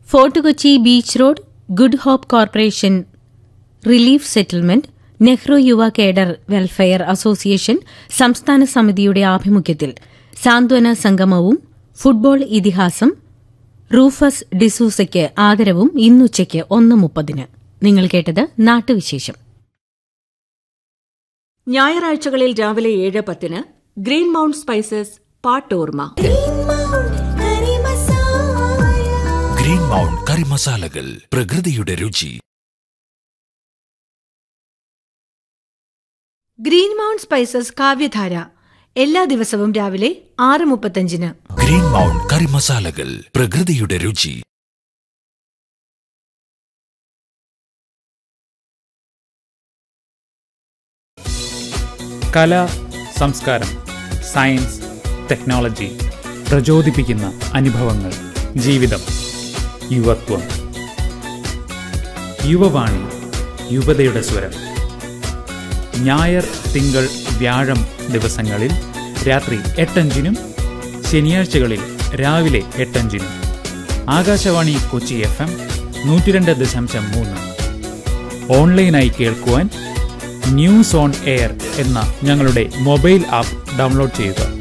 Fort Kochi beach road good hope corporation relief settlement Nehru യുവ cadre welfare association സംസ്ഥാന സമിതിയുടെ ആഭിമുഖ്യത്തിൽ സാന്ത്വന സംഗമവും ഫുട്ബോൾ ഇതിഹാസം റൂഫസ് ഡിസൂസയ്ക്ക് ആദരവും ഇന്നുച്ചയ്ക്ക് 1:30. നിങ്ങൾ കേട്ടത് നാട്ടുവിശേഷം. ഞായറാഴ്ചകളിൽ രാവിലെ 7:10 green mount spices പാട്ടോർമ. Green mount കറി മസാലകൾ, പ്രകൃതിയുടെ രുചി. ഗ്രീൻ മൗണ്ട് സ്പൈസസ് കാവ്യധാര എല്ലാ ദിവസവും രാവിലെ 6:35. ഗ്രീൻ മൗണ്ട് കറി മസാലകൾ, പ്രകൃതിയുടെ രുചി. കല, സംസ്കാരം, സയൻസ്, ടെക്നോളജി, പ്രചോദിപ്പിക്കുന്ന അനുഭവങ്ങൾ, ജീവിതം, യുവത്വം. യുവവാണി, യുവതയുടെ സ്വരം. ഞായർ, തിങ്കൾ, വ്യാഴം ദിവസങ്ങളിൽ രാത്രി 8:05, ശനിയാഴ്ചകളിൽ രാവിലെ 8:05. ആകാശവാണി കൊച്ചി FM 102.3. ഓൺലൈനായി കേൾക്കുവാൻ ന്യൂസ് ഓൺ എയർ എന്ന ഞങ്ങളുടെ മൊബൈൽ ആപ്പ് ഡൗൺലോഡ് ചെയ്യുക.